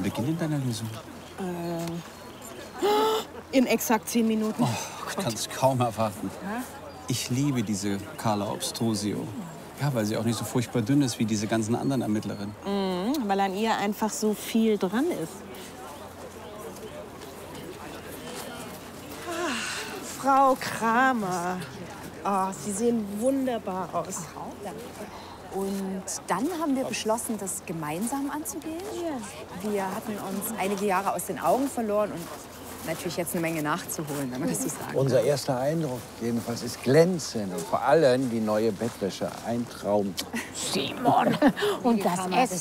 dann beginnen deine Lösung? In exakt 10 Minuten. Oh, ich kann es kaum erwarten. Ich liebe diese Carla Obstrusio. Ja, weil sie auch nicht so furchtbar dünn ist wie diese ganzen anderen Ermittlerinnen. Weil an ihr einfach so viel dran ist. Frau Kramer. Oh, Sie sehen wunderbar aus. Und dann haben wir beschlossen, das gemeinsam anzugehen. Ja. Wir hatten uns einige Jahre aus den Augen verloren und natürlich jetzt eine Menge nachzuholen, wenn man das so sagen Unser kann. erster Eindruck jedenfalls ist glänzend. Und vor allem die neue Bettwäsche. Ein Traum. Simon, und das Essen.